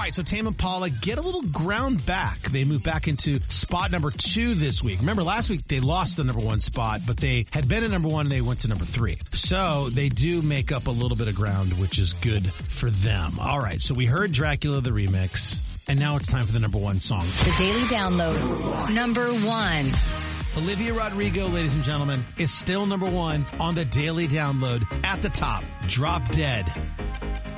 right, so Tame Impala get a little ground back. They move back into spot number 2 this week. Remember, last week they lost the number 1 spot, but they had been at number 1 and they went to number 3. So they do make up a little bit of ground, which is good for them. All right, so we heard Dracula, the remix, and now it's time for the number 1 song. The Daily Download, number 1. Olivia Rodrigo, ladies and gentlemen, is still number 1 on the Daily Download. At the top, Drop Dead.